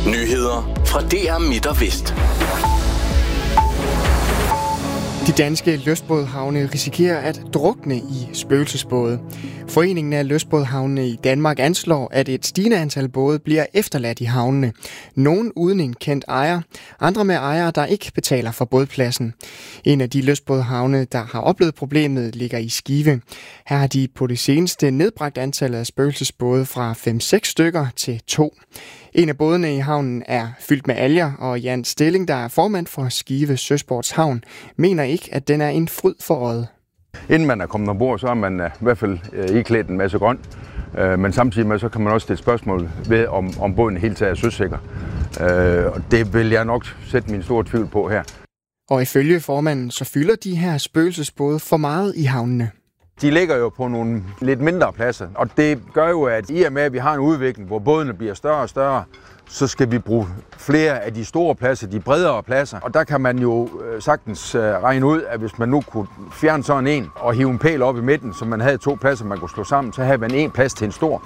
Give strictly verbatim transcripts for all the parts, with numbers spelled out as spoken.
Nyheder fra D R Midt og Vest. De danske lystbådehavne risikerer at drukne i spøgelsesbåde. Foreningen af lystbådehavne i Danmark anslår, at et stigende antal både bliver efterladt i havnene. Nogle uden en kendt ejer, andre med ejere, der ikke betaler for bådpladsen. En af de lystbådehavne, der har oplevet problemet, ligger i Skive. Her har de på det seneste nedbragt antallet af spøgelsesbåde fra fem seks stykker til to. En af bådene i havnen er fyldt med alger, og Jan Stilling, der er formand for Skive Søsportshavn, mener ikke, at den er en fryd for øjet. Inden man er kommet ombord, så er man i hvert fald iklædt en masse grøn, men samtidig med, så kan man også stille spørgsmål ved, om, om båden helt taget er søsikker. Og det vil jeg nok sætte min store tvivl på her. Og ifølge formanden, så fylder de her spøgelsesbåde for meget i havnene. De ligger jo på nogle lidt mindre pladser, og det gør jo, at i og med, at vi har en udvikling, hvor bådene bliver større og større, så skal vi bruge flere af de store pladser, de bredere pladser. Og der kan man jo sagtens regne ud, at hvis man nu kunne fjerne sådan en og hive en pæl op i midten, så man havde to pladser, man kunne slå sammen, så havde man en plads til en stor.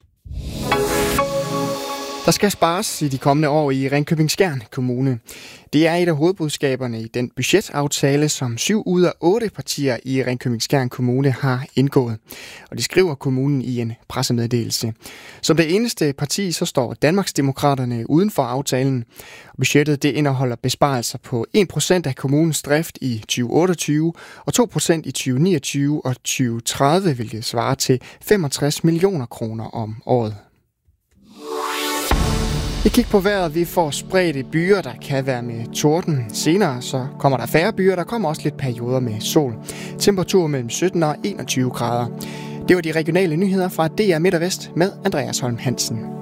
Der skal spares i de kommende år i Ringkøbing-Skjern Kommune. Det er et af hovedbudskaberne i den budgetaftale, som syv ud af otte partier i Ringkøbing-Skjern Kommune har indgået. Og det skriver kommunen i en pressemeddelelse. Som det eneste parti, så står Danmarksdemokraterne uden for aftalen. Budgettet det indeholder besparelser på en procent af kommunens drift i tyve otteogtyve og to procent i tyve niogtyve og tyve tredive, hvilket svarer til femogtres millioner kroner om året. Vi kigger på vejret. Vi får spredte byer, der kan være med torden. Senere så kommer der færre byer. Der kommer også lidt perioder med sol. Temperatur mellem sytten og enogtyve grader. Det var de regionale nyheder fra D R Midt og Vest med Andreas Holm Hansen.